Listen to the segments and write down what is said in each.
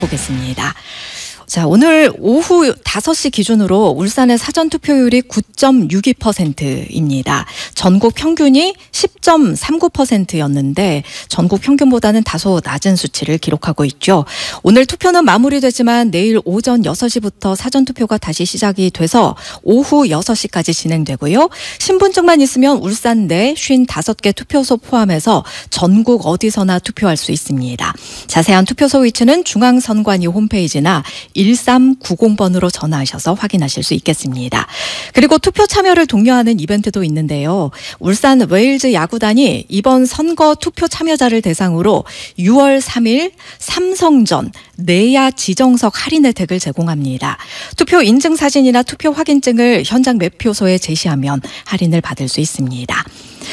보겠습니다. 자, 오늘 오후 5시 기준으로 울산의 사전투표율이 9.62%입니다. 전국 평균이 10.39%였는데 전국 평균보다는 다소 낮은 수치를 기록하고 있죠. 오늘 투표는 마무리되지만 내일 오전 6시부터 사전투표가 다시 시작이 돼서 오후 6시까지 진행되고요. 신분증만 있으면 울산 내 55개 투표소 포함해서 전국 어디서나 투표할 수 있습니다. 자세한 투표소 위치는 중앙선관위 홈페이지나 1390번으로 전화하셔서 확인하실 수 있겠습니다. 그리고 투표 참여를 독려하는 이벤트도 있는데요. 울산 웨일즈 야구단이 이번 선거 투표 참여자를 대상으로 6월 3일 삼성전 내야 지정석 할인 혜택을 제공합니다. 투표 인증 사진이나 투표 확인증을 현장 매표소에 제시하면 할인을 받을 수 있습니다.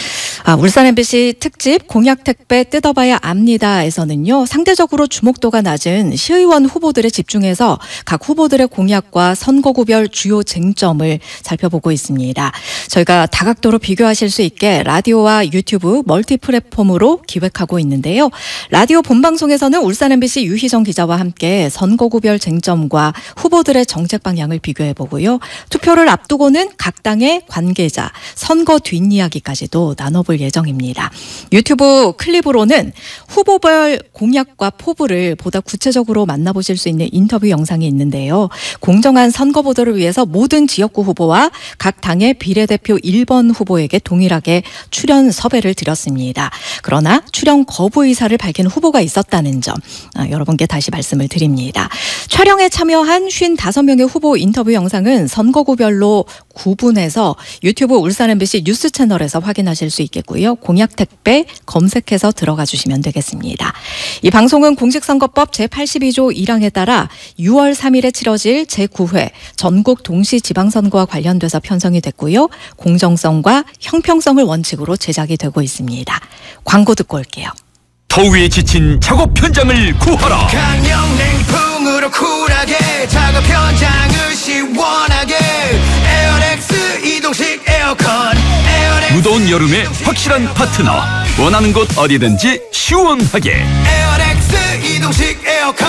울산 MBC 특집 공약택배 뜯어봐야 압니다에서는요. 상대적으로 주목도가 낮은 시의원 후보들에 집중해서 각 후보들의 공약과 선거구별 주요 쟁점을 살펴보고 있습니다. 저희가 다각도로 비교하실 수 있게 라디오와 유튜브 멀티 플랫폼으로 기획하고 있는데요. 라디오 본방송에서는 울산 MBC 유희정 기자와 함께 선거구별 쟁점과 후보들의 정책 방향을 비교해보고요. 투표를 앞두고는 각 당의 관계자, 선거 뒷이야기까지도 나눠볼 예정입니다. 유튜브 클립으로는 후보별 공약과 포부를 보다 구체적으로 만나보실 수 있는 인터뷰 영상이 있는데요. 공정한 선거 보도를 위해서 모든 지역구 후보와 각 당의 비례대표 1번 후보에게 동일하게 출연 섭외를 드렸습니다. 그러나 출연 거부 의사를 밝힌 후보가 있었다는 점 여러분께 다시 말씀을 드립니다. 촬영에 참여한 55명의 후보 인터뷰 영상은 선거구별로 구분해서 유튜브 울산 MBC 뉴스 채널에서 확인하실 수 있겠고요. 공약택배 검색해서 들어가 주시면 되겠습니다. 이 방송은 공직선거법 제82조 1항에 따라 6월 3일에 치러질 제9회 전국 동시지방선거와 관련돼서 편성이 됐고요. 공정성과 형평성을 원칙으로 제작이 되고 있습니다. 광고 듣고 올게요. 더위에 지친 작업 현장을 구하라. 강력냉풍으로 쿨하게 작업 현장을 시원하게 에어렉스 이동식 에어컨 무더운 여름에 확실한 파트너. 원하는 곳 어디든지 시원하게 에어렉스 이동식 에어컨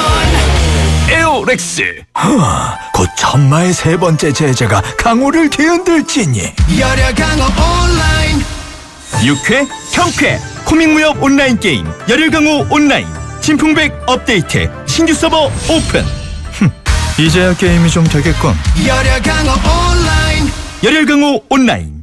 에어렉스. 곧 천마의 세 번째 제자가 강호를 뒤흔들지니. 열혈 강호 온라인 6회 경쾌 코믹무협 온라인 게임 열혈강호 온라인 진풍백 업데이트 신규 서버 오픈. 이제야 게임이 좀 되겠군. 열혈 강호 온라인 열혈강호 온라인